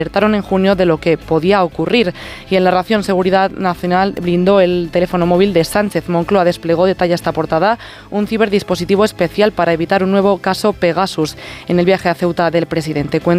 alertaron en junio de lo que podía ocurrir. Y en la ración Seguridad Nacional blindó el teléfono móvil de Sánchez. Moncloa desplegó, detalla esta portada, un ciberdispositivo especial para evitar un nuevo caso Pegasus en el viaje a Ceuta del presidente. Cuenta